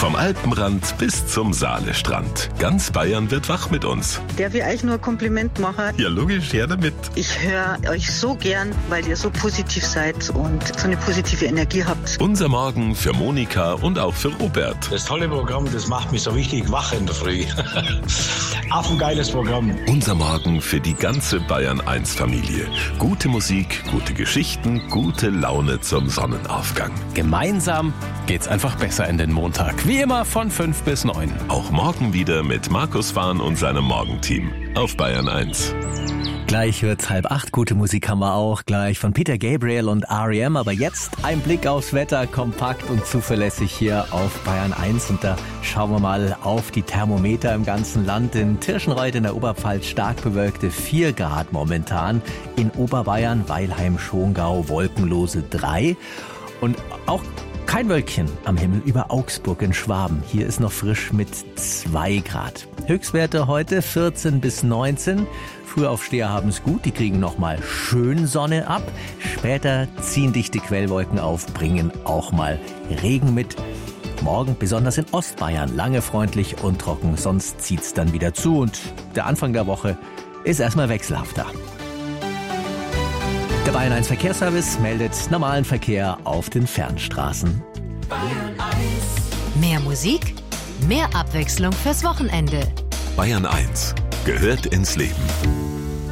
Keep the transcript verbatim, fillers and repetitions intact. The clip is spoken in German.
Vom Alpenrand bis zum Saalestrand. Ganz Bayern wird wach mit uns. Darf ich euch nur ein Kompliment machen? Ja, logisch, her damit. Ich höre euch so gern, weil ihr so positiv seid und so eine positive Energie habt. Unser Morgen für Monika und auch für Robert. Das tolle Programm, das macht mich so richtig wach in der Früh. Affengeiles Programm. Unser Morgen für die ganze Bayern eins Familie. Gute Musik, gute Geschichten, gute Laune zum Sonnenaufgang. Gemeinsam geht's einfach besser in den Montag. Wie immer von fünf bis neun. Auch morgen wieder mit Markus Fahn und seinem Morgenteam auf Bayern eins. Gleich wird's halb acht. Gute Musik haben wir auch gleich von Peter Gabriel und R E M. Aber jetzt ein Blick aufs Wetter, kompakt und zuverlässig hier auf Bayern eins. Und da schauen wir mal auf die Thermometer im ganzen Land. In Tirschenreuth in der Oberpfalz stark bewölkte vier Grad momentan. In Oberbayern, Weilheim, Schongau wolkenlose drei. Und auch kein Wölkchen am Himmel über Augsburg in Schwaben. Hier ist noch frisch mit zwei Grad. Höchstwerte heute vierzehn bis neunzehn. Frühaufsteher haben es gut, die kriegen nochmal schön Sonne ab. Später ziehen dichte Quellwolken auf, bringen auch mal Regen mit. Morgen besonders in Ostbayern lange freundlich und trocken, sonst zieht's dann wieder zu. Und der Anfang der Woche ist erstmal wechselhafter. Der Bayern eins Verkehrsservice meldet normalen Verkehr auf den Fernstraßen. Bayern eins. Mehr Musik, mehr Abwechslung fürs Wochenende. Bayern eins gehört ins Leben.